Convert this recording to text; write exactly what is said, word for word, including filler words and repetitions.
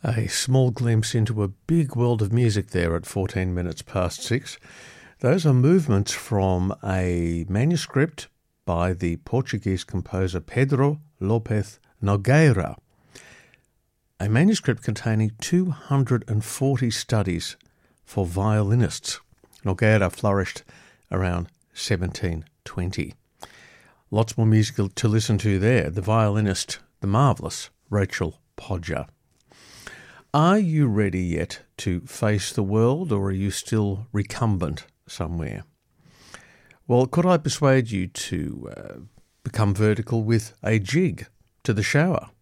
A small glimpse into a big world of music there at fourteen minutes past six. Those are movements from a manuscript by the Portuguese composer Pedro Lopes Nogueira, a manuscript containing two hundred forty studies for violinists. Nogueira flourished around seventeen twenty. Lots more music to listen to there. The violinist, the marvellous Rachel Podger. Are you ready yet to face the world, or are you still recumbent somewhere? Well, could I persuade you to uh, become vertical with a jig to the shower?